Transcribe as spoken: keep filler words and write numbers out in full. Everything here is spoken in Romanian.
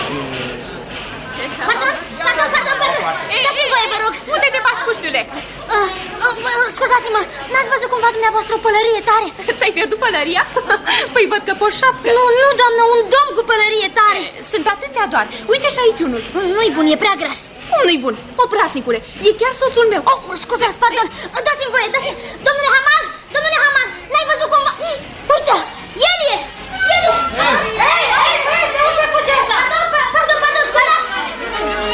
Pardon, pardon, pardon, pardon. Dați-mi voie, vă rog. Unde te bași, puștiule? Uh, uh, Scuzați-mă, n-ați văzut cumva dumneavoastră o pălărie tare? Ți-ai pierdut pălăria? Păi văd că poșapcă. Nu, nu, doamnă, un domn cu pălărie tare. Sunt atâția doar. Uite și aici unul. Nu-i bun, e prea gras. Cum nu-i bun? Oprasnicule, e chiar soțul meu. Oh, scuzați, pardon, dați-mi voie, dați-mi... Domnule Haman!